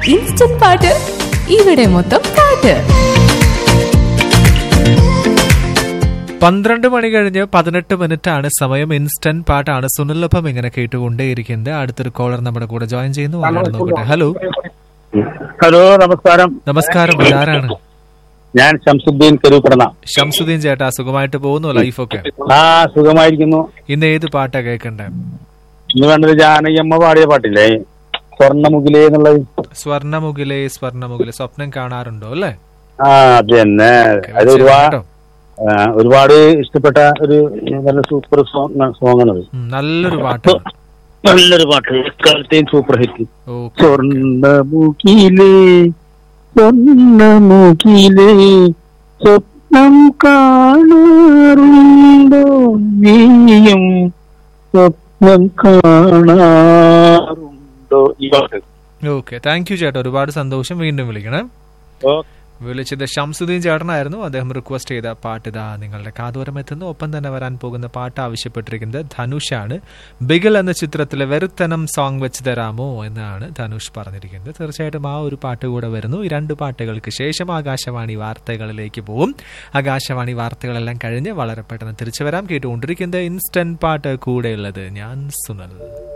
Instant പാട്ട് ഇവിടെ മൊത്തം പാട്ട്. 12 മണി കഴിഞ്ഞ് 18 മിനിറ്റ് ആണ് സമയം. ഇൻസ്റ്റന്റ് പാട്ടാണ് സുനിലൊപ്പം ഇങ്ങനെ കേട്ടുകൊണ്ടേയിരിക്കുന്നത്. അടുത്തൊരു കോളർ നമ്മുടെ കൂടെ ജോയിൻ ചെയ്യുന്നു. നോക്കട്ടെ. ഹലോ ഹലോ, നമസ്കാരം. നമസ്കാരം. ആരാണ്? ഞാൻ ഷംസുദ്ദീൻ കരൂപ്പടന. ഷംസുദ്ദീൻ ചേട്ടാ, സുഖമായിട്ട് പോകുന്നു ലൈഫൊക്കെ? സുഖമായിരിക്കുന്നു. ഇന്ന് ഏത് പാട്ടാ കേൾക്കണ്ടേ? ഇന്ന് വേണ്ടത് ജാനകിയമ്മ പാടിയ പാട്ടില്ലേ, സ്വർണ്ണമുഖിലേ എന്നുള്ളത്. സ്വർണ്ണമുഖിലേ സ്വപ്നം കാണാറുണ്ടോ അല്ലേ? അത് തന്നെ. അത് ഒരുപാട് ഇഷ്ടപ്പെട്ട ഒരു നല്ല സൂപ്പർ സോങ് ആണ്. നല്ലൊരു പാട്ട്, നല്ലൊരു പാട്ട്, എക്കാലത്തെയും സൂപ്പർ ഹിറ്റ്. സ്വർണ്ണമുഖിലേ സ്വർണ്ണമുഖിലേ സ്വപ്നം കാണാറുണ്ടോ നീയും സ്വപ്നം കാണാറുണ്ടോ ഈ പാട്ട്. ഓക്കെ, താങ്ക് യു ചേട്ടാ, ഒരുപാട് സന്തോഷം. വീണ്ടും വിളിക്കണം. വിളിച്ചത് ഷംസുദ്ദീൻ ചേട്ടനായിരുന്നു. അദ്ദേഹം റിക്വസ്റ്റ് ചെയ്ത പാട്ട് ഇതാ നിങ്ങളുടെ കാതോരം എത്തുന്നു. ഒപ്പം തന്നെ വരാൻ പോകുന്ന പാട്ട് ആവശ്യപ്പെട്ടിരിക്കുന്നത് ധനുഷാണ്. ബിഗിൽ എന്ന ചിത്രത്തിലെ വെറുത്തനം സോങ് വെച്ച് തരാമോ എന്നാണ് ധനുഷ് പറഞ്ഞിരിക്കുന്നത്. തീർച്ചയായിട്ടും ആ ഒരു പാട്ട് കൂടെ വരുന്നു. ഈ 2 പാട്ടുകൾക്ക് ശേഷം ആകാശവാണി വാർത്തകളിലേക്ക് പോകും. ആകാശവാണി വാർത്തകളെല്ലാം കഴിഞ്ഞ് വളരെ പെട്ടെന്ന് തിരിച്ചു വരാം. കേട്ടുകൊണ്ടിരിക്കുന്നത് ഇൻസ്റ്റന്റ് പാട്ട്, കൂടെയുള്ളത് ഞാൻ സുനൽ.